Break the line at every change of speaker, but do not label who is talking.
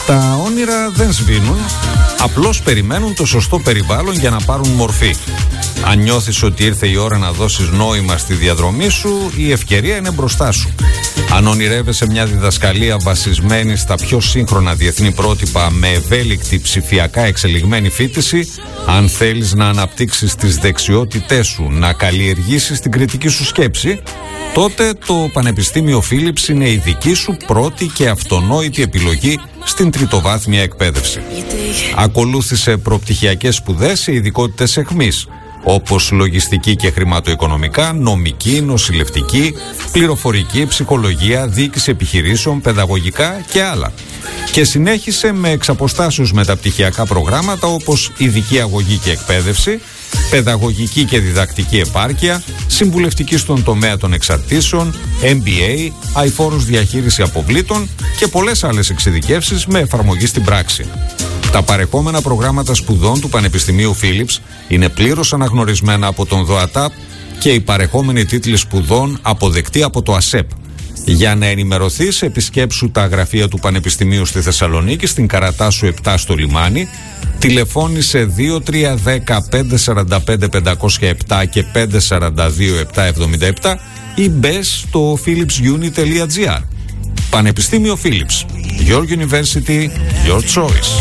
Τα όνειρα δεν σβήνουν, απλώς περιμένουν το σωστό περιβάλλον για να πάρουν μορφή. Αν νιώθεις ότι ήρθε η ώρα να δώσεις νόημα στη διαδρομή σου, η ευκαιρία είναι μπροστά σου. Αν ονειρεύεσαι μια διδασκαλία βασισμένη στα πιο σύγχρονα διεθνή πρότυπα με ευέλικτη ψηφιακά εξελιγμένη φοιτηση, αν θέλεις να αναπτύξεις τις δεξιότητές σου, να καλλιεργήσεις την κριτική σου σκέψη, τότε το Πανεπιστήμιο Philips είναι η δική σου πρώτη και αυτονόητη επιλογή στην τριτοβάθμια εκπαίδευση. Ακολούθησε προπτυχιακές σπουδές σε ειδικότητες εχμής, όπως λογιστική και χρηματοοικονομικά, νομική, νοσηλευτική, πληροφορική, ψυχολογία, διοίκηση επιχειρήσεων, παιδαγωγικά και άλλα. Και συνέχισε με εξαποστάσεως μεταπτυχιακά προγράμματα όπως ειδική αγωγή και εκπαίδευση, παιδαγωγική και διδακτική επάρκεια, συμβουλευτική στον τομέα των εξαρτήσεων, MBA, αειφόρος διαχείριση αποβλήτων και πολλές άλλες εξειδικεύσεις με εφαρμογή στην πράξη. Τα παρεχόμενα προγράμματα σπουδών του Πανεπιστημίου Philips είναι πλήρως αναγνωρισμένα από τον ΔΟΑΤΑΠ και οι παρεχόμενοι τίτλοι σπουδών αποδεκτοί από το ΑΣΕΠ. Για να ενημερωθείς, επισκέψου τα γραφεία του Πανεπιστημίου στη Θεσσαλονίκη, στην Καρατάσου 7 στο Λιμάνι, τηλεφώνησε 2310 545 507 και 542 777 ή μπες στο philipsuni.gr. Πανεπιστήμιο Philips. Your University, your choice.